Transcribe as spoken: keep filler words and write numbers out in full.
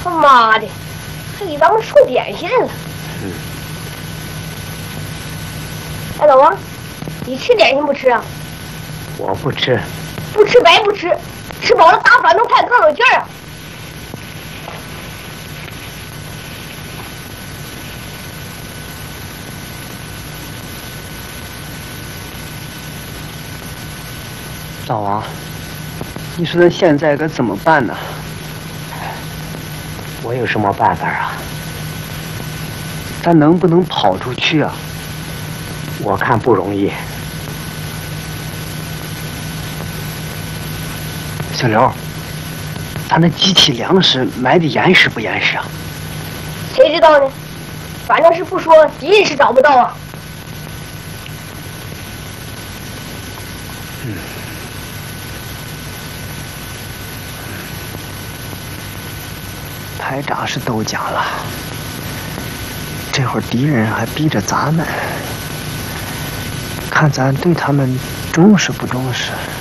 他妈的，还给咱们送点心了。 嗯。 哎，老王，你吃点心不吃啊？ 我不吃。 不吃白不吃，吃饱了打反动派更有劲儿啊！ 老王，你说咱现在该怎么办呢？ 我有什么办法啊？ 咱能不能跑出去啊？ 我看不容易。 小刘，咱那集体粮食埋的严实不严实啊？ 谁知道呢？反正是不说，敌人是找不到啊。 嗯。排长是都讲了，这会儿敌人还逼着咱们，看咱对他们重视不重视。